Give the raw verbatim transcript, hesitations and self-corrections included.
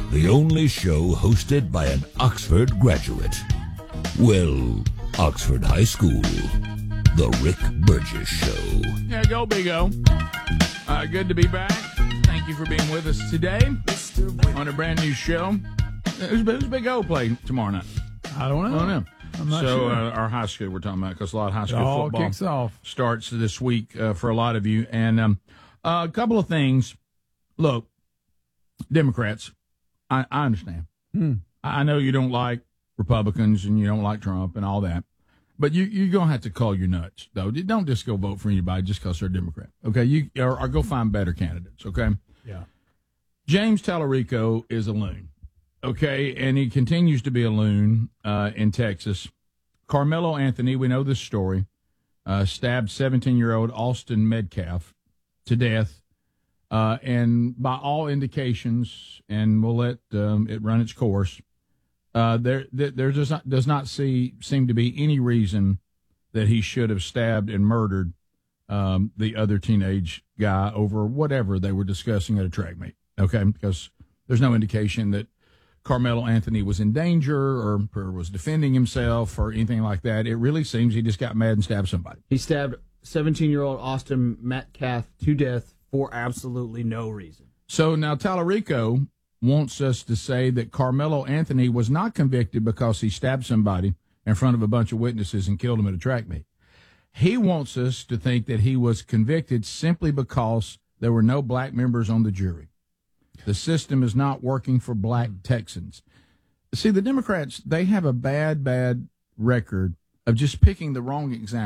the only show hosted by an Oxford graduate. Well, Oxford High School. The Rick Burgess Show. Yeah, go, Big O. Uh, good to be back. Thank you for being with us today on a brand new show. Who's, who's Big O play tomorrow night? I don't know. I don't know. I'm not so sure. uh, our high school we're talking about, because a lot of high school It all football kicks off. starts this week uh, for a lot of you. And um, uh, a couple of things. Look, Democrats, I, I understand. Hmm. I know you don't like Republicans and you don't like Trump and all that. But you, you're going to have to call your nuts, though. Don't just go vote for anybody just because they're a Democrat, okay? You or, or go find better candidates, okay? Yeah. James Tallarico is a loon, okay? And he continues to be a loon uh, in Texas. Carmelo Anthony, we know this story, uh, stabbed seventeen-year-old Austin Metcalf to death. Uh, and by all indications, and we'll let um, it run its course, Uh, there, there, there does not does not see, seem to be any reason that he should have stabbed and murdered um, the other teenage guy over whatever they were discussing at a track meet. Okay, because there's no indication that Carmelo Anthony was in danger or, or was defending himself or anything like that. It really seems he just got mad and stabbed somebody. He stabbed seventeen-year-old Austin Metcalf to death for absolutely no reason. So now Tallarico wants us to say that Carmelo Anthony was not convicted because he stabbed somebody in front of a bunch of witnesses and killed him at a track meet. He wants us to think that he was convicted simply because there were no black members on the jury. The system is not working for black Texans. See, the Democrats, they have a bad, bad record of just picking the wrong example.